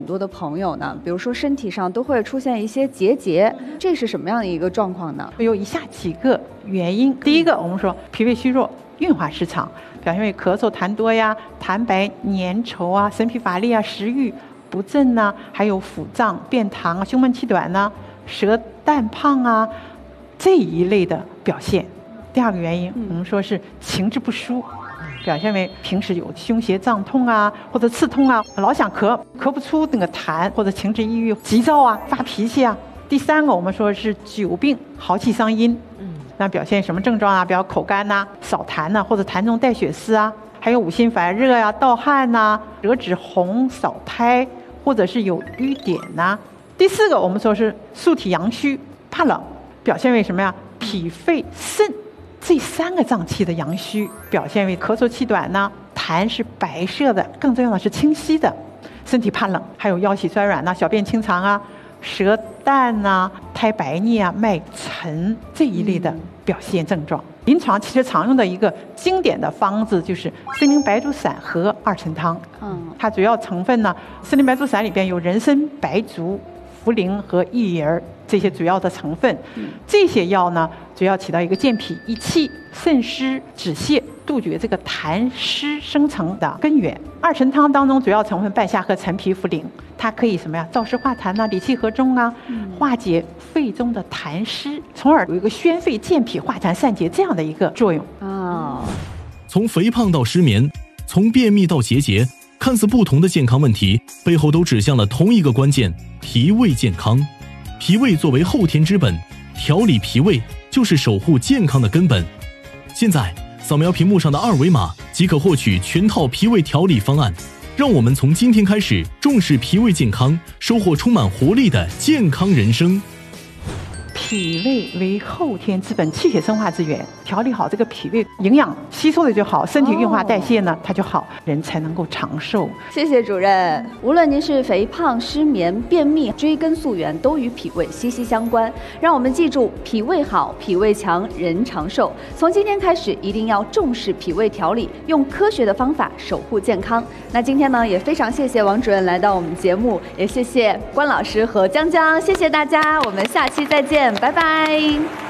很多的朋友呢，比如说身体上都会出现一些结节，这是什么样的一个状况呢？ 有以下几个原因。第一个，我们说脾胃虚弱、运化失常，表现为咳嗽、痰多呀、痰白、粘稠啊、神疲乏力啊、食欲不振呐，还有腹胀、便溏、胸闷气短呐、舌淡胖啊这一类的表现。第二个原因，我们说是情志不舒。表现为平时有胸胁胀痛啊，或者刺痛啊，老想咳，咳不出那个痰，或者情志抑郁、急躁啊、发脾气啊。第三个，我们说是久病耗气伤阴，那表现什么症状啊？比如口干呐、少痰呐，或者痰中带血丝啊，还有五心烦热呀、盗汗呐、舌质红、少苔，或者是有瘀点呐。第四个，我们说是素体阳虚，怕冷，表现为什么呀？脾肺肾这三个脏器的阳虚，表现为咳嗽气短呢，痰是白色的，更重要的是清晰的，身体怕冷，还有腰膝酸软呐、小便清长啊、舌淡呐、苔白腻啊、脉沉这一类的表现症状。临床其实常用的一个经典的方子就是参苓白术散和二陈汤。它主要成分呢，参苓白术散里边有人参、白术、茯苓和薏仁这些主要的成分。这些药呢，主要起到一个健脾益气、渗湿止泻、杜绝这个痰湿生成的根源。二陈汤当中主要成分半夏和陈皮、茯苓，它可以什么呀？燥湿化痰呐、理气和中啊，化解肺中的痰湿，从而有一个宣肺健脾、化痰散结这样的一个作用。 从肥胖到失眠，从便秘到结节，看似不同的健康问题，背后都指向了同一个关键：脾胃健康。脾胃作为后天之本，调理脾胃就是守护健康的根本。现在扫描屏幕上的二维码即可获取全套脾胃调理方案，让我们从今天开始重视脾胃健康，收获充满活力的健康人生。 脾胃为后天之本，气血生化之源。调理好这个脾胃，营养吸收的就好，身体运化代谢呢，它就好，人才能够长寿。 谢谢主任。无论您是肥胖、失眠、便秘，追根溯源都与脾胃息息相关。让我们记住，脾胃好，脾胃强，人长寿。从今天开始，一定要重视脾胃调理，用科学的方法守护健康。那今天呢，也非常谢谢王主任来到我们节目，也谢谢关老师和江江，谢谢大家，我们下期再见，拜拜。